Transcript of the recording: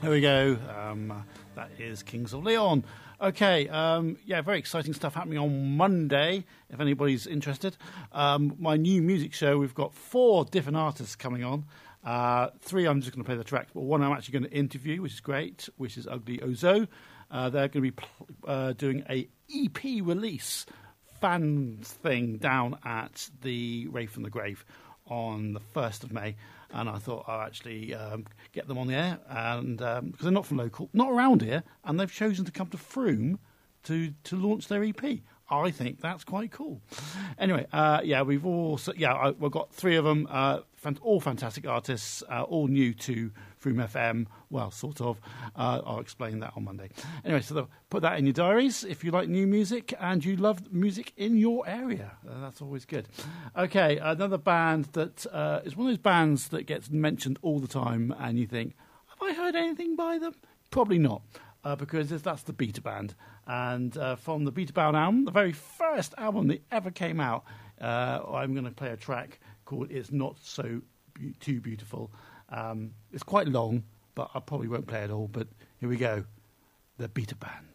There we go. That is Kings of Leon. Okay, very exciting stuff happening on Monday, if anybody's interested. My new music show, we've got 4 different artists coming on. 3 I'm just going to play the track, but 1 I'm actually going to interview, which is great, which is Ugly Ozo. They're going to be doing a EP release fans thing down at the Rave from the Grave on the 1st of May. And I thought I'll actually get them on the air, and because they're not around here, and they've chosen to come to Frome to launch their EP. I think that's quite cool. Anyway, we've got 3 of them, all fantastic artists, all new to Frome FM. Well, sort of. I'll explain that on Monday. Anyway, so put that in your diaries if you like new music and you love music in your area. That's always good. Okay, another band that is one of those bands that gets mentioned all the time, and you think, have I heard anything by them? Probably not. Because that's the Beta Band. And from the Beta Band album, the very first album that ever came out, I'm going to play a track called It's Not So Too Beautiful. It's quite long, but I probably won't play it all. But here we go, the Beta Band.